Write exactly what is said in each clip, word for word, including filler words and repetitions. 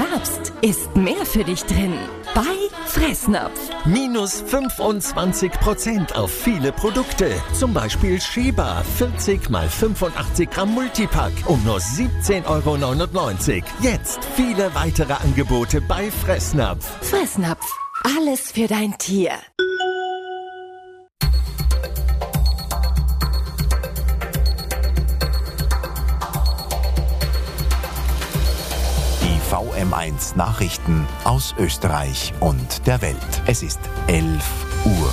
Herbst ist mehr für dich drin. Bei Fressnapf. Minus fünfundzwanzig Prozent auf viele Produkte. Zum Beispiel Sheba vierzig mal fünfundachtzig Gramm Multipack um nur siebzehn Euro neunundneunzig. Jetzt viele weitere Angebote bei Fressnapf. Fressnapf. Alles für dein Tier. V M eins Nachrichten aus Österreich und der Welt. Es ist elf Uhr.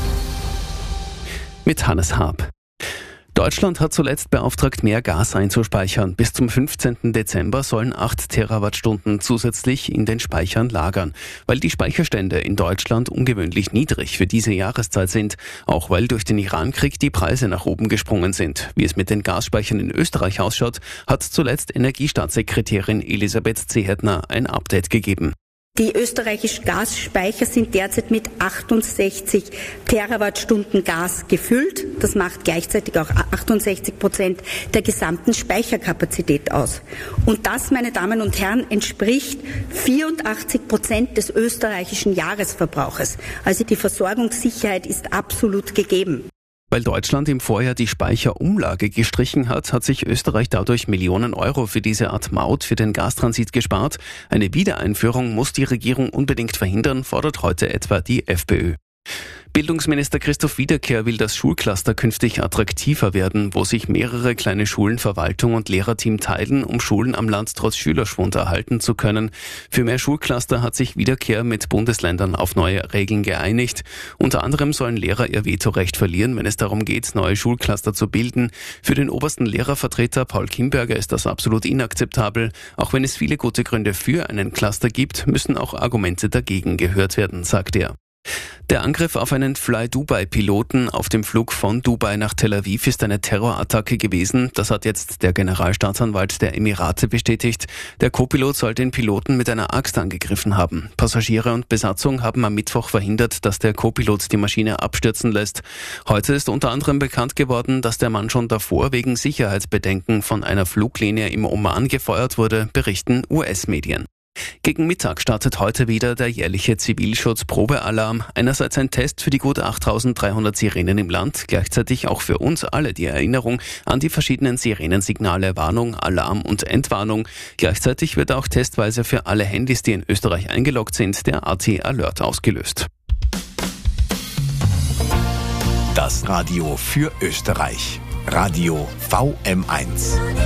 Mit Hannes Haab. Deutschland hat zuletzt beauftragt, mehr Gas einzuspeichern. Bis zum fünfzehnten Dezember sollen acht Terawattstunden zusätzlich in den Speichern lagern, weil die Speicherstände in Deutschland ungewöhnlich niedrig für diese Jahreszeit sind, auch weil durch den Irankrieg die Preise nach oben gesprungen sind. Wie es mit den Gasspeichern in Österreich ausschaut, hat zuletzt Energiestaatssekretärin Elisabeth Zehetner ein Update gegeben. Die österreichischen Gasspeicher sind derzeit mit achtundsechzig Terawattstunden Gas gefüllt. Das macht gleichzeitig auch achtundsechzig Prozent der gesamten Speicherkapazität aus. Und das, meine Damen und Herren, entspricht vierundachtzig Prozent des österreichischen Jahresverbrauches. Also die Versorgungssicherheit ist absolut gegeben. Weil Deutschland im Vorjahr die Speicherumlage gestrichen hat, hat sich Österreich dadurch Millionen Euro für diese Art Maut für den Gastransit gespart. Eine Wiedereinführung muss die Regierung unbedingt verhindern, fordert heute etwa die FPÖ. Bildungsminister Christoph Wiederkehr will, dass Schulcluster künftig attraktiver werden, wo sich mehrere kleine Schulen, Verwaltung und Lehrerteam teilen, um Schulen am Land trotz Schülerschwund erhalten zu können. Für mehr Schulcluster hat sich Wiederkehr mit Bundesländern auf neue Regeln geeinigt. Unter anderem sollen Lehrer ihr Vetorecht verlieren, wenn es darum geht, neue Schulcluster zu bilden. Für den obersten Lehrervertreter Paul Kimberger ist das absolut inakzeptabel. Auch wenn es viele gute Gründe für einen Cluster gibt, müssen auch Argumente dagegen gehört werden, sagt er. Der Angriff auf einen Fly-Dubai-Piloten auf dem Flug von Dubai nach Tel Aviv ist eine Terrorattacke gewesen. Das hat jetzt der Generalstaatsanwalt der Emirate bestätigt. Der Co-Pilot soll den Piloten mit einer Axt angegriffen haben. Passagiere und Besatzung haben am Mittwoch verhindert, dass der Co-Pilot die Maschine abstürzen lässt. Heute ist unter anderem bekannt geworden, dass der Mann schon davor wegen Sicherheitsbedenken von einer Fluglinie im Oman gefeuert wurde, berichten U S-Medien. Gegen Mittag startet heute wieder der jährliche Zivilschutz-Probealarm. Einerseits ein Test für die gut achttausenddreihundert Sirenen im Land, gleichzeitig auch für uns alle die Erinnerung an die verschiedenen Sirenensignale Warnung, Alarm und Entwarnung. Gleichzeitig wird auch testweise für alle Handys, die in Österreich eingeloggt sind, der A T-Alert ausgelöst. Das Radio für Österreich. Radio V M eins.